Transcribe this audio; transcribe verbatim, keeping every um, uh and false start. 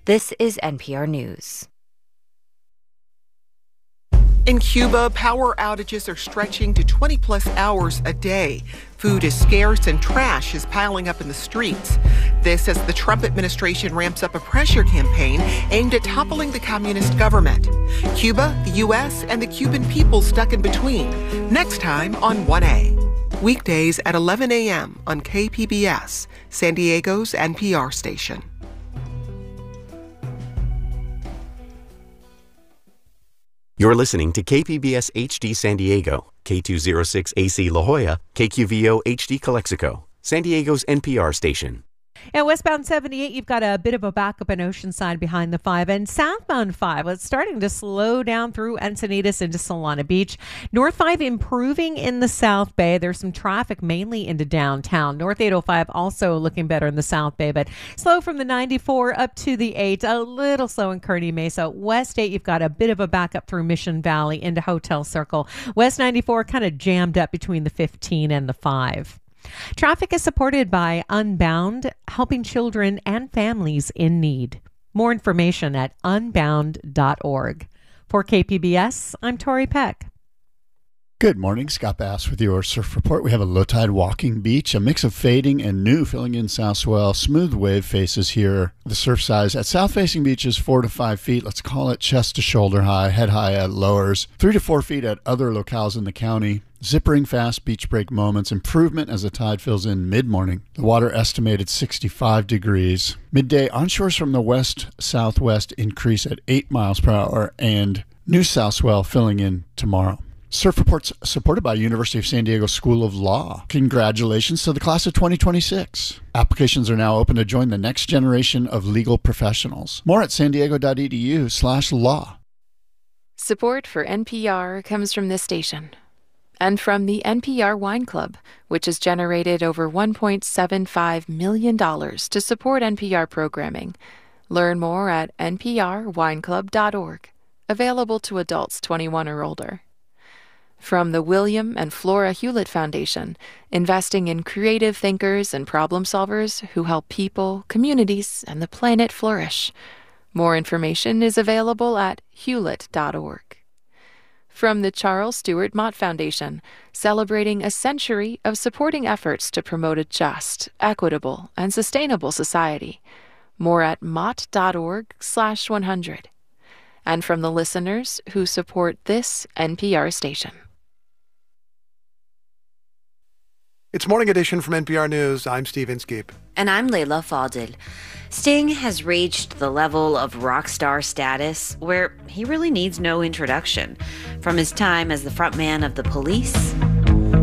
This is N P R News. In Cuba, power outages are stretching to twenty plus hours a day. Food is scarce and trash is piling up in the streets. This as the Trump administration ramps up a pressure campaign aimed at toppling the communist government. Cuba, the U S, and the Cuban people stuck in between. Next time on one A. Weekdays at eleven a.m. on K P B S, San Diego's N P R station. You're listening to K P B S H D San Diego, K two oh six A C La Jolla, K Q V O H D Calexico, San Diego's N P R station. And westbound seventy-eight, you've got a bit of a backup in Oceanside behind the five. And southbound five, well, it's starting to slow down through Encinitas into Solana Beach. North five improving in the South Bay. There's some traffic mainly into downtown. North eight oh five also looking better in the South Bay, but slow from the ninety-four up to the eight. A little slow in Kearny Mesa. West eight, you've got a bit of a backup through Mission Valley into Hotel Circle. West ninety-four kind of jammed up between the fifteen and the five. Traffic is supported by Unbound, helping children and families in need. More information at unbound dot org. For K P B S, I'm Tori Peck. Good morning, Scott Bass with your surf report. We have a low tide walking beach, a mix of fading and new filling in south swell, smooth wave faces here. The surf size at south facing beaches four to five feet. Let's call it chest to shoulder high, head high at lowers, three to four feet at other locales in the county. Zippering fast beach break moments, improvement as the tide fills in mid-morning. The water estimated sixty-five degrees. Midday onshores from the west-southwest increase at eight miles per hour and new south swell filling in tomorrow. Surf Report's supported by University of San Diego School of Law. Congratulations to the class of twenty twenty-six. Applications are now open to join the next generation of legal professionals. More at san diego dot e d u slash law. Support for N P R comes from this station and from the N P R Wine Club, which has generated over one point seven five million dollars to support N P R programming. Learn more at n p r wine club dot org. Available to adults twenty-one or older. From the William and Flora Hewlett Foundation, investing in creative thinkers and problem solvers who help people, communities, and the planet flourish. More information is available at hewlett dot org. From the Charles Stewart Mott Foundation, celebrating a century of supporting efforts to promote a just, equitable, and sustainable society. More at mott dot org slash one hundred. And from the listeners who support this N P R station. It's Morning Edition from N P R News. I'm Steve Inskeep. And I'm Layla Fadil. Sting has reached the level of rock star status where he really needs no introduction. From his time as the frontman of The Police